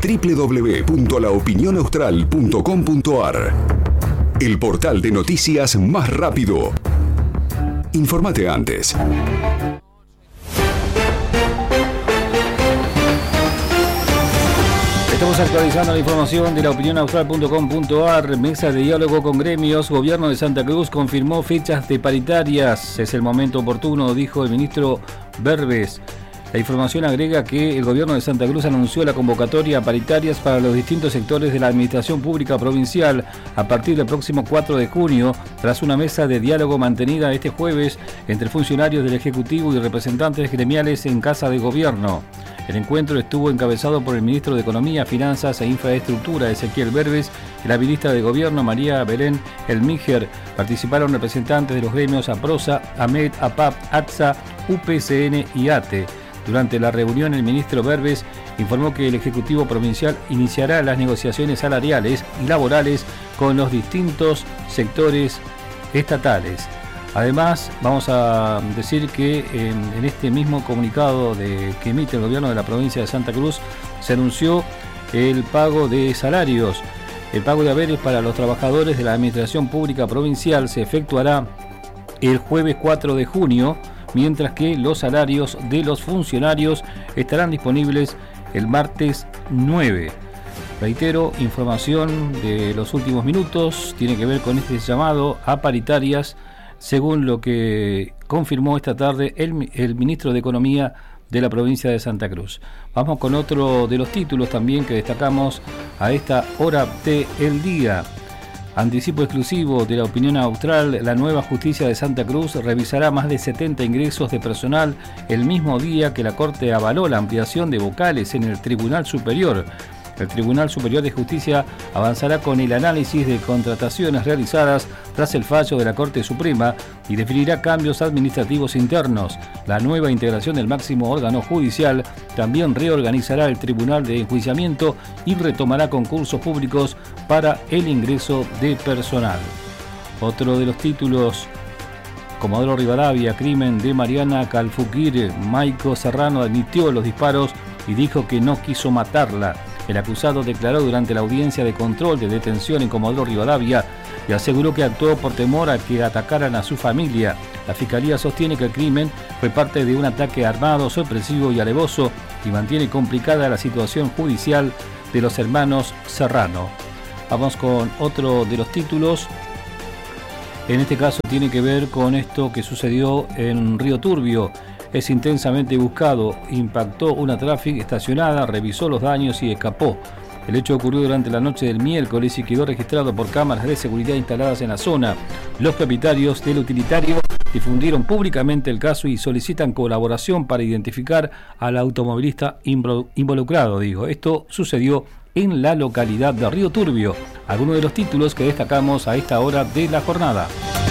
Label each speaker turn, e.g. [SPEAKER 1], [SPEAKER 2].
[SPEAKER 1] www.laopinionaustral.com.ar. El portal de noticias más rápido. Infórmate antes.
[SPEAKER 2] Estamos actualizando la información de laopinionaustral.com.ar. Mesa de diálogo con gremios. Gobierno de Santa Cruz confirmó fechas de paritarias. Es el momento oportuno, dijo el ministro Berbes. La información agrega que el gobierno de Santa Cruz anunció la convocatoria a paritarias para los distintos sectores de la administración pública provincial a partir del próximo 4 de junio, tras una mesa de diálogo mantenida este jueves entre funcionarios del Ejecutivo y representantes gremiales en Casa de Gobierno. El encuentro estuvo encabezado por el ministro de Economía, Finanzas e Infraestructura, Ezequiel Berbes, y la ministra de Gobierno, María Belén Elmiger. Participaron representantes de los gremios APROSA, AMET, APAP, ATSA, UPCN y ATE. Durante la reunión, el ministro Berbes informó que el Ejecutivo Provincial iniciará las negociaciones salariales y laborales con los distintos sectores estatales. Además, vamos a decir que en este mismo comunicado que emite el gobierno de la provincia de Santa Cruz se anunció el pago de salarios. El pago de haberes para los trabajadores de la Administración Pública Provincial se efectuará el jueves 4 de junio, mientras que los salarios de los funcionarios estarán disponibles el martes 9. Reitero, información de los últimos minutos, tiene que ver con este llamado a paritarias, según lo que confirmó esta tarde el ministro de Economía de la provincia de Santa Cruz. Vamos con otro de los títulos también que destacamos a esta hora del día. Anticipo exclusivo de la Opinión Austral. La nueva justicia de Santa Cruz revisará más de 70 ingresos de personal el mismo día que la Corte avaló la ampliación de vocales en el Tribunal Superior. El Tribunal Superior de Justicia avanzará con el análisis de contrataciones realizadas tras el fallo de la Corte Suprema y definirá cambios administrativos internos. La nueva integración del máximo órgano judicial también reorganizará el Tribunal de Enjuiciamiento y retomará concursos públicos para el ingreso de personal. Otro de los títulos: Comodoro Rivadavia, crimen de Mariana Calfuquir. Maico Serrano admitió los disparos y dijo que no quiso matarla. El acusado declaró durante la audiencia de control de detención en Comodoro Rivadavia y aseguró que actuó por temor a que atacaran a su familia. La Fiscalía sostiene que el crimen fue parte de un ataque armado, sorpresivo y alevoso y mantiene complicada la situación judicial de los hermanos Serrano. Vamos con otro de los títulos. En este caso tiene que ver con esto que sucedió en Río Turbio. Es intensamente buscado, impactó una Traffic estacionada, revisó los daños y escapó. El hecho ocurrió durante la noche del miércoles y quedó registrado por cámaras de seguridad instaladas en la zona. Los propietarios del utilitario difundieron públicamente el caso y solicitan colaboración para identificar al automovilista involucrado. Esto sucedió en la localidad de Río Turbio. Algunos de los títulos que destacamos a esta hora de la jornada.